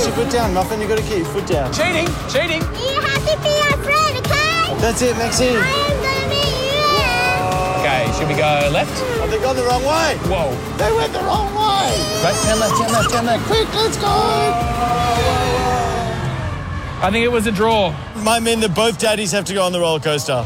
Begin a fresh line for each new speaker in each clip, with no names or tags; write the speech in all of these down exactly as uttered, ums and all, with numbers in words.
Place your foot down, Muffin. You've got to keep your foot down.
Cheating! Cheating!
You have to be our friend, okay?
That's it, Maxine.
I am going to meet you.
Okay, should we go left?
Oh, they've gone the wrong way.
Whoa.
They went the wrong way.
Right, turn left, turn left, turn left.
Quick, let's go.
I think it was a draw.
Might mean that both daddies have to go on the roller coaster.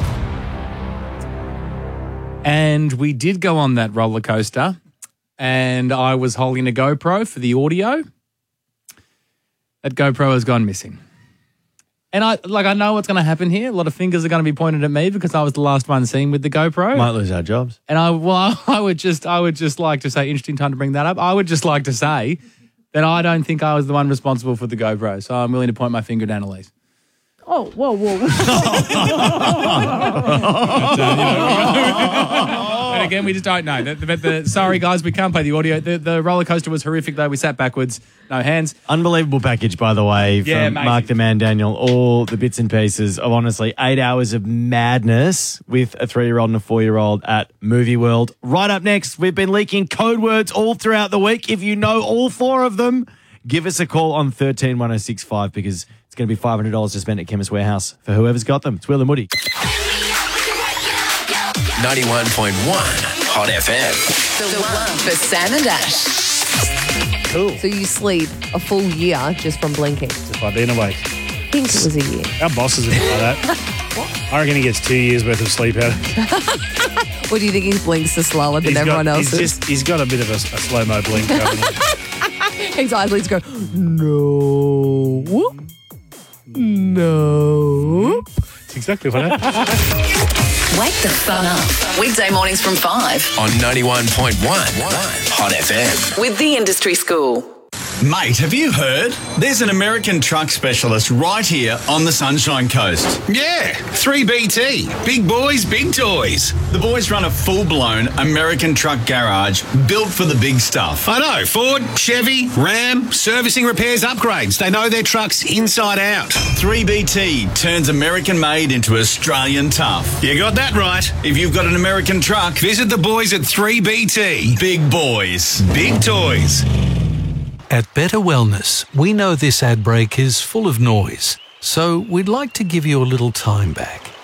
And we did go on that roller coaster, and I was holding a GoPro for the audio. That GoPro has gone missing. And I like I know what's going to happen here. A lot of fingers are going to be pointed at me because I was the last one seen with the GoPro.
Might lose our jobs.
And I well, I would just I would just like to say, interesting time to bring that up. I would just like to say that I don't think I was the one responsible for the GoPro. So I'm willing to point my finger down Elise.
Oh, whoa, whoa.
And again, we just don't know. The, the, the, sorry, guys, we can't play the audio. The, the roller coaster was horrific, though. We sat backwards, no hands.
Unbelievable package, by the way, from
Yeah, amazing.
Mark the Man Daniel. All the bits and pieces of, honestly, eight hours of madness with a three-year-old and a four-year-old at Movie World. Right up next, we've been leaking code words all throughout the week. If you know all four of them, give us a call on one three one oh six five because it's going to be five hundred dollars to spend at Chemist Warehouse for whoever's got them. It's Will and Woody.
ninety-one point one Hot F M.
The one for Sam and Ash.
Cool. So you sleep a full year just from blinking?
Just by being awake.
I think it was a year.
Our boss is a bit like that. What? I reckon he gets two years worth of sleep out of it.
What do you think his blinks are slower than
He's
everyone
got,
else's?
He's, just, he's got a bit of a, a slow-mo blink going on.
His eyelids go, no, no.
That's exactly what happened.
Wake the fun up. Weekday mornings from five.
On ninety-one point one Hot F M.
With the Industry School.
Mate, have you heard? There's an American truck specialist right here on the Sunshine Coast.
Yeah, three B T. Big boys, big toys.
The boys run a full-blown American truck garage built for the big stuff.
I know, Ford, Chevy, Ram, servicing, repairs, upgrades. They know their trucks inside out.
three B T turns American-made into Australian tough.
You got that right.
If you've got an American truck,
Visit the boys at three B T.
big boys.
Big toys.
At Better Wellness, we know this ad break is full of noise, so we'd like to give you a little time back.